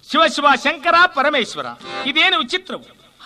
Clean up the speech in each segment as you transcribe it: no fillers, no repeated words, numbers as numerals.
ಶಿವ ಶಿವ ಶಂಕರ ಪರಮೇಶ್ವರ. ಇದೇನು ವಿಚಿತ್ರವು?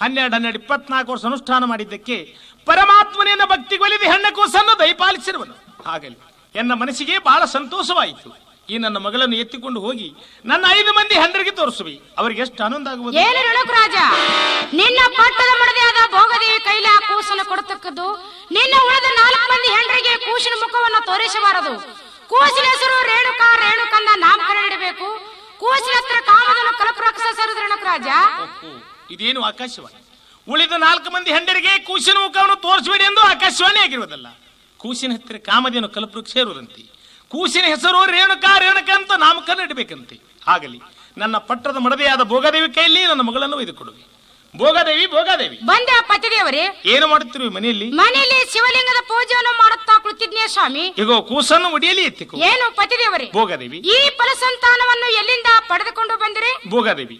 12-24 ವರ್ಷ ಅನುಷ್ಠಾನ ಮಾಡಿದ್ದಕ್ಕೆ ಪರಮಾತ್ಮನೆಯನ್ನು ಭಕ್ತಿಗೊಲಿದು ಹೆಣ್ಣ ಕೂಸನ್ನು ದಯಪಾಲಿಸಿರುವನು. ಹಾಗಲಿ ಎನ್ನ ಮನಸ್ಸಿಗೆ ಬಹಳ ಸಂತೋಷವಾಯಿತು. ಈ ನನ್ನ ಮಗಳನ್ನು ಎತ್ತಿಕೊಂಡು ಹೋಗಿ ನನ್ನ 5 ಮಂದಿ ಹೆಂಡರಿಗೆ ತೋರಿಸುವಿ. ಅವರಿಗೆ ಎಷ್ಟು ಆನಂದ ಆಗುವುದು. ರಾಜ, ನಿನ್ನ ಪಟ್ಟದ ಮಡದಿಯಾದ ಭೋಗದೇವಿ ಕೈಲಿ ಆ ಕೂಸನ್ನು ಕೊಡತಕ್ಕದ್ದು. ನಿನ್ನ ಉಳಿದ 4 ಮಂದಿ ಹೆಂಡರಿಗೆ ಕೂಸಿನ ಮುಖವನ್ನು ತೋರಿಸಬಾರದು. ಕೂಸಿನ ಹೆಸರು ರೇಣುಕಾ, ರೇಣುಕಂದ ನಾಮಕರಣ ಇಡಬೇಕು. ಕೂಸಿನ ಹತ್ರ ಕಾಮದನ್ನು ಕಲಪರಾಕ್ಷಸರು ರಾಜ. ಇದೇನು ಆಕಾಶವಾಣಿ? ಉಳಿದ 4 ಮಂದಿ ಹೆಂಡರಿಗೆ ಕೂಸಿನ ಮುಖವನ್ನು ತೋರಿಸಬೇಡಿ ಎಂದು ಆಕಾಶವಾಣಿ ಆಗಿರುವುದಲ್ಲ. ಕೂಸಿನ ಹತ್ತಿರ ಕಾಮದೇನು ಕಲ್ಪವೃಕ್ಷ ಇರುವುದಂತೆ. ಕೂಸಿನ ಹೆಸರು ರೇಣುಕಾ, ರೇಣುಕಾ ಅಂತ ನಾಮಕರಣ ಇಡಬೇಕಂತೆ. ಆಗಲಿ, ನನ್ನ ಪಟ್ಟದ ಮಡದೆಯಾದ ಭೋಗದೇವಿ ಕೈಯಲ್ಲಿ ನನ್ನ ಮಗಳನ್ನು ಒಯ್ದುಕೊಡುವೆ. ಭೋಗದೇವಿ, ಭೋಗದೇವಿ ಬಂದೆ ಪತಿದೇವರೇ. ಏನು ಮಾಡುತ್ತಿರುವೆ ಮನೆಯಲ್ಲಿ? ಮನೆಯಲ್ಲಿ ಶಿವಲಿಂಗದ ಪೂಜೆಯನ್ನು ಮಾಡುತ್ತಾ ಕುಳಿತಿದ್ನೇ ಸ್ವಾಮಿ. ಈಗ ಕೂಸನ್ನು ಮುಡಿಯಲ್ಲಿ ಎತ್ತಿಕೊ. ಏನು ಪತಿದೇವರೇ? ಭೋಗದೇವಿ, ಈ ಫಲಸಂತಾನವನ್ನು ಎಲ್ಲಿಂದ ಪಡೆದುಕೊಂಡು ಬಂದಿರಿ? ಭೋಗದೇವಿ,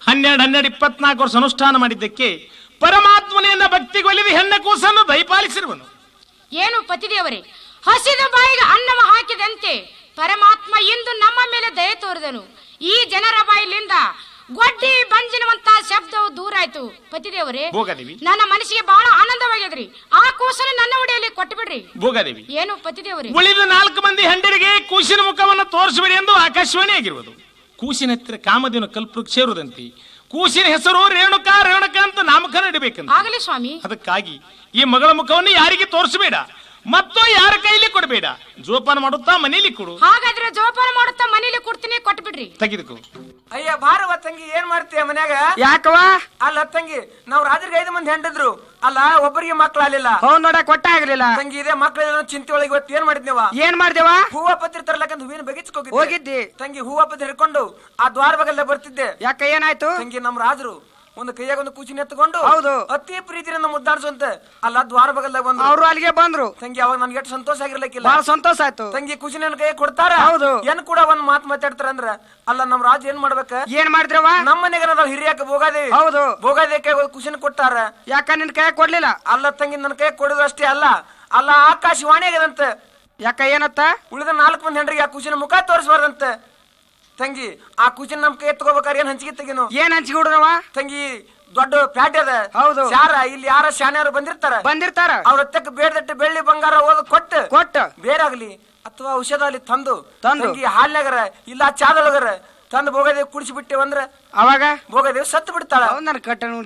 12-24 ವರ್ಷ ಅನುಷ್ಠಾನ ಮಾಡಿದ್ದಕ್ಕೆ ಪರಮಾತ್ಮನೆಯನ್ನ ಭಕ್ತಿಗೊಲಿದು ಹೆಣ್ಣ ಕೂಸನ್ನು ದಯಪಾಲಿಸಿರುವನು. ಏನು ಪತಿದೇವರೇ, ಹಸಿದ ಬಾಯಿಗೆ ಅನ್ನವ ಹಾಕಿದಂತೆ ಪರಮಾತ್ಮ ಇಂದು ನಮ್ಮ ಮೇಲೆ ದಯೆ ತೋರಿದನು. ಈ ಜನರ ಬಾಯಿಲಿಂದ ಗೊಡ್ಡಿ ಬಂಜಿನವಂತ ಶಬ್ದವು ದೂರ ಆಯ್ತು. ಪತಿದೇವರೇ, ನನ್ನ ಮನಸ್ಸಿಗೆ ಬಹಳ ಆನಂದವಾಗಿದ್ರಿ. ಆ ಕೂಸನ್ನು ನನ್ನ ಉಡಿಯಲ್ಲಿ ಕೊಟ್ಟು ಬಿಡ್ರಿ. ಭೋಗದೇವಿ, ಏನು ಪತಿದೇವರೇ? ಉಳಿದ 4 ಮಂದಿ ಹೆಂಡರಿಗೆ ಕೂಸಿನ ಮುಖವನ್ನು ತೋರಿಸಬೇಡಿ ಎಂದು ಆಕಾಶವಾಣಿ ಆಗಿರುವುದು. ಕೂಸಿನ ಹತ್ತಿರ ಕಾಮದೇನು ಕಲ್ಪವೃಕ್ಷ ಇರುವುದಂತೆ. ಕೂಸಿನ ಹೆಸರು ರೇಣುಕಾ, ರೇಣುಕಾ ಅಂತ ನಾಮಕರಣ ಇಡಬೇಕಂತ. ಆಗಲಿ ಸ್ವಾಮಿ. ಅದಕ್ಕಾಗಿ ಈ ಮಗಳ ಮುಖವನ್ನು ಯಾರಿಗೆ ತೋರಿಸಬೇಡ ಮತ್ತು ಯಾರ ಕೈಲಿ ಕೊಡಬೇಡ. ಜೋಪಾನ ಮಾಡುತ್ತಾ ಮನೇಲಿ ಕೊಡು. ಹಾಗಾದ್ರೆ ಜೋಪಾನ ಮಾಡುತ್ತಾ ಮನೇಲಿ ಕೊಡ್ತೀನಿ, ಕೊಟ್ಟು ಬಿಡ್ರಿ. ತೆಗೆದುಕೋ. ಅಯ್ಯ ಬಾರವ ತಂಗಿ, ಏನ್ ಮಾಡ್ತೀಯ ಮನ್ಯಾಗ? ಯಾಕವ? ಅಲ್ಲ ತಂಗಿ, ನಾವ್ ರಾಜರಿಗೆ 5 ಮಂದಿ ಹೆಂಡಿದ್ರು. ಅಲ್ಲ, ಒಬ್ಬರಿಗೆ ಮಕ್ಳಾಗಲಿಲ್ಲ. ನೋಡ, ಕೊಟ್ಟ ಆಗ್ಲಿಲ್ಲ ತಂಗಿ. ಇದೇ ಮಕ್ಳ ಚಿಂತೆ ಒಳಗೆ ಇವತ್ತು ಏನ್ ಮಾಡಿದ್ನೇವ? ಏನ್ ಮಾಡ್ದೇವ? ಹೂವ ಪತ್ರಿ ತರ್ಲಕ್ಕಂತ ಹೂವಿನ ಬಗಿಸ್ಕೋಗಿ ಹೋಗಿದ್ದಿ ತಂಗಿ. ಹೂವ ಪತ್ರಿ ಹಿಡ್ಕೊಂಡು ಆ ದ್ವಾರ ಬಗಲ್ಲೆ ಬರ್ತಿದ್ದೆ. ಯಾಕ ಏನಾಯ್ತು ತಂಗಿ? ನಮ್ ರಾಜರು ಒಂದು ಕೈಯಾಗ ಒಂದು ಕೂಚಿನ ಎತ್ಕೊಂಡು ಹೌದು ಅತಿ ಪ್ರೀತಿಯಿಂದ ಮುದ್ದಾಡ್ಸಂತೆ ಅಲ್ಲ ದ್ವಾರ ಬಗಲ್ದಾಗ ಬಂದ್ರು. ಅವ್ರು ಅಲ್ಲಿಗೆ ಬಂದ್ರು ತಂಗಿ. ಅವಾಗ ನನ್ಗೆ ಎಷ್ಟು ಸಂತೋಷ ಆಗಿರ್ಲಿಕ್ಕಿಲ್ಲ. ಬಹಳ ಸಂತೋಷ ಆಯ್ತು ತಂಗಿ. ಕೂಚಿನ ಕೈ ಕೊಡ್ತಾರ. ಹೌದು. ಏನ್ ಕೂಡ ಒಂದ್ ಮಾತು ಮಾತಾಡ್ತಾರ ಅಂದ್ರ ಅಲ್ಲ ನಮ್ ರಾಜ ಏನ್ ಮಾಡ್ಬೇಕ? ಏನ್ ಮಾಡಿದ್ರವ? ನಮ್ಮ ಮನೆಗೆ ನಾವು ಹಿರಿಯಾಕ ಭೋಗಾದೇವಿ. ಹೌದು. ಭೋಗಾದೇವಿ ಕೈ ಕುಶಿನ ಕೊಟ್ಟಾರ. ಯಾಕ ನಿನ್ ಕೈ ಕೊಡ್ಲಿಲ್ಲ? ಅಲ್ಲ ತಂಗಿ, ನನ್ನ ಕೈ ಕೊಡೋದು ಅಷ್ಟೇ ಅಲ್ಲ, ಅಲ್ಲ ಆಕಾಶವಾಣಿ ಆಗದಂತೆ. ಯಾಕ ಏನತ್ತ? ಉಳಿದ 4 ಮಂದಿ ಹೆಂಡ್ರಿಗೆ ಆ ಕುಶಿನ ಮುಖ ತೋರಿಸಬಾರ್ದಂತೆ. ತಂಗಿ, ಆ ಕುಶಿನ ನಮ್ ಕೈ ಎತ್ಕೋಬೇಕಾರೆ ಏನ್ ಹಂಚಿಗೆ ತೆಗಿನು? ಏನ್ ಹಂಚಿಗೆ ಹುಡುಗವ? ತಂಗಿ, ದೊಡ್ಡ ಪ್ಯಾಟೆ ಅದ. ಹೌದು. ಇಲ್ಲಿ ಯಾರ ಶಾನ್ಯಾರು ಬಂದಿರ್ತಾರ. ಅವ್ರ ಹತ್ತಕ್ಕೆ ಬೇಡದಟ್ಟು ಬೆಳ್ಳಿ ಬಂಗಾರ ಓದ್ ಕೊಟ್ಟು ಬೇರಾಗ್ಲಿ ಅಥವಾ ಔಷಧ ಅಲ್ಲಿ ತಂದು ತಂಗಿ ಹಾಲ್ನಾಗರ ಇಲ್ಲ ಚಾದೊಳಗರ ತಂದು ಭೋಗದೇವಿ ಕುಡಿಸಿ ಅಂದ್ರ ಅವಾಗ ಭೋಗದೇವಿ ಸತ್ತು ಬಿಡ್ತಾಳ. ನನ್ ಕಟ್ಟ ನೋಡಿ.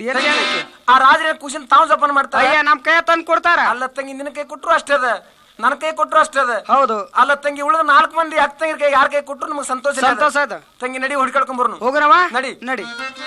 ಆ ರಾಜನ ಕುಶಿನ ತಾವ್ ಜಪಾನ ಮಾಡ್ತಾರ. ನಮ್ ಕೈ ತಂದು ಕೊಡ್ತಾರ. ಅಲ್ಲ ತಂಗಿ, ನಿನ್ನ ಕೈ ಕೊಟ್ರು ಅಷ್ಟೇ ಅದ, ನನ್ನ ಕೈ ಕೊಟ್ರು ಅಷ್ಟೇ ಅದ. ಹೌದು. ಅಲ್ಲ ತಂಗಿ, ಉಳಿದ 4 ಮಂದಿ ಅಕ್ಕ ತಂಗಿ ಕೈ ಯಾರ ಕೈ ಕೊಟ್ರು ನಮಗ್ ಸಂತೋಷ. ಸಂತೋಷ ಅದ. ತಂಗಿ, ನಡಿ ಹುಡ್ಕೊಳ್ಕೊಂಡ್ ಬರ್ನು. ಹೋಗ್ರವ. ನಡಿ ನಡಿ.